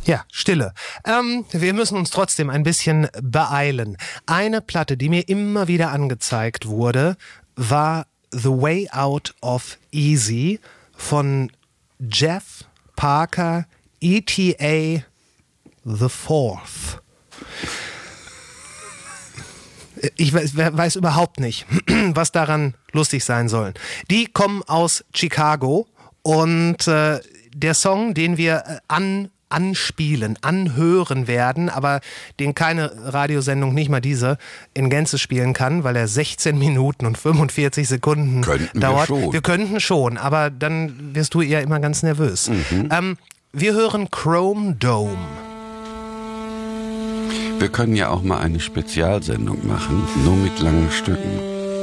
Ja, Stille. Wir müssen uns trotzdem ein bisschen beeilen. Eine Platte, die mir immer wieder angezeigt wurde, war The Way Out of Easy von Jeff Parker, ETA The Fourth. Ich weiß überhaupt nicht, was daran lustig sein soll. Die kommen aus Chicago und der Song, den wir anhören werden, aber den keine Radiosendung, nicht mal diese, in Gänze spielen kann, weil er 16 Minuten und 45 Sekunden dauert. Wir könnten schon, aber dann wirst du eher immer ganz nervös. Wir hören Chrome Dome. Wir können ja auch mal eine Spezialsendung machen, nur mit langen Stücken.